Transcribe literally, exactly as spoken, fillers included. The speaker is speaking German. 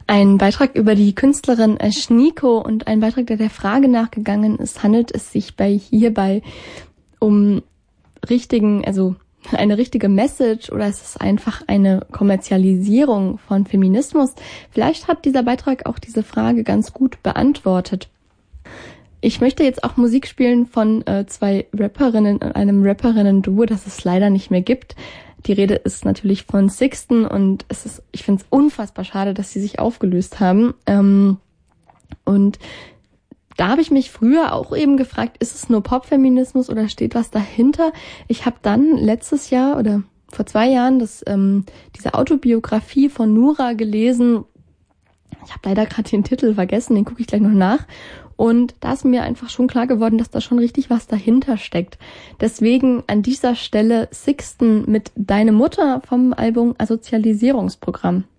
Ein Beitrag über die Künstlerin Schnieko und ein Beitrag, der der Frage nachgegangen ist, handelt es sich bei hierbei um richtigen, also eine richtige Message oder ist es einfach eine Kommerzialisierung von Feminismus? Vielleicht hat dieser Beitrag auch diese Frage ganz gut beantwortet. Ich möchte jetzt auch Musik spielen von äh, zwei Rapperinnen und einem Rapperinnen-Duo, das es leider nicht mehr gibt. Die Rede ist natürlich von Sixten und es ist, ich finde es unfassbar schade, dass sie sich aufgelöst haben. Ähm, und da habe ich mich früher auch eben gefragt, ist es nur Popfeminismus oder steht was dahinter? Ich habe dann letztes Jahr oder vor zwei Jahren das ähm, diese Autobiografie von Nura gelesen. Ich habe leider gerade den Titel vergessen, den gucke ich gleich noch nach. Und da ist mir einfach schon klar geworden, dass da schon richtig was dahinter steckt. Deswegen an dieser Stelle Sixten mit Deine Mutter vom Album Asozialisierungsprogramm.